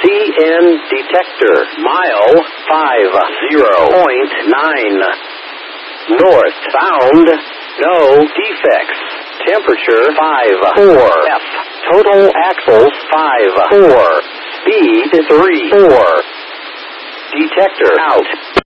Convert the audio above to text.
CN detector. Mile 50.9. North. Found no defects. Temperature 5.4. F. Total axles 5.4. Speed 3.4. Detector out.